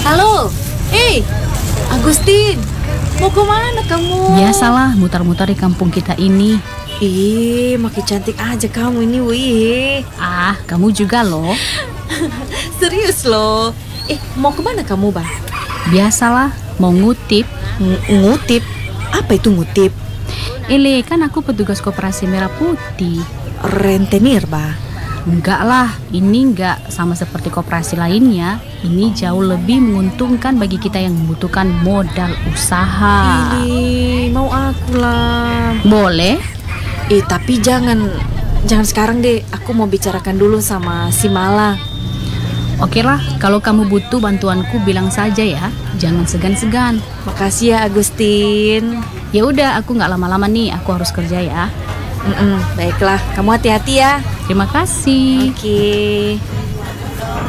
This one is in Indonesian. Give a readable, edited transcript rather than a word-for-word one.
Halo, Agustin, mau kemana kamu? Biasalah mutar-mutar di kampung kita ini. Ih, makin cantik aja kamu ini, wih. Kamu juga loh. Serius loh. Mau kemana kamu, Bang? Biasalah, mau ngutip. Ngutip? Apa itu ngutip? Kan aku petugas koperasi Merah Putih. Rentenir, Bang. Enggak lah, ini enggak sama seperti koperasi lainnya. Ini jauh lebih menguntungkan bagi kita yang membutuhkan modal usaha. Ini mau aku lah. Boleh? Tapi jangan sekarang deh. Aku mau bicarakan dulu sama si Mala. Oke lah, kalau kamu butuh bantuanku bilang saja ya. Jangan segan-segan. Makasih ya, Agustin. Ya udah, aku nggak lama-lama nih. Aku harus kerja ya. Baiklah, kamu hati-hati ya. Terima kasih. Oke.